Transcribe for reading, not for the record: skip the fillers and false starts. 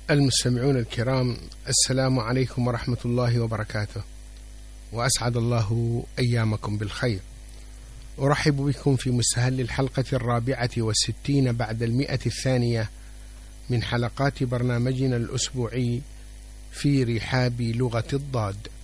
المستمعون الكرام، السلام عليكم ورحمة الله وبركاته، وأسعد الله أيامكم بالخير. أرحب بكم في مستهل الحلقة 64 بعد 100 من حلقات برنامجنا الأسبوعي في رحاب لغة الضاد.